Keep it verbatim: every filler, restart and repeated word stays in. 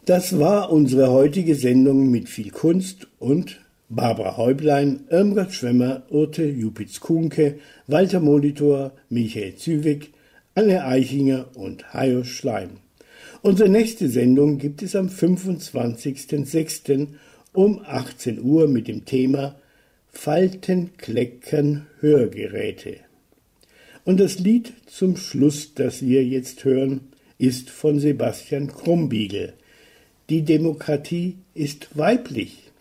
Das war unsere heutige Sendung mit viel Kunst und Barbara Häublein, Irmgard Schwemmer, Urte Jupitz-Kuhnke, Walter Molitor, Michael Züwig, Anne Eichinger und Hajo Schleim. Unsere nächste Sendung gibt es am fünfundzwanzigsten sechsten um achtzehn Uhr mit dem Thema Faltenkleckern Hörgeräte. Und das Lied zum Schluss, das wir jetzt hören, ist von Sebastian Krumbiegel. Die Demokratie ist weiblich.